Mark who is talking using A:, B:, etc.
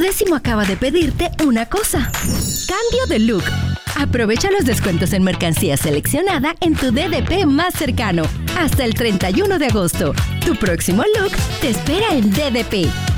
A: décimo acaba de pedirte una cosa. Cambio de look. Aprovecha los descuentos en mercancía seleccionada en tu DDP más cercano hasta el 31 de agosto. Tu próximo look te espera en DDP.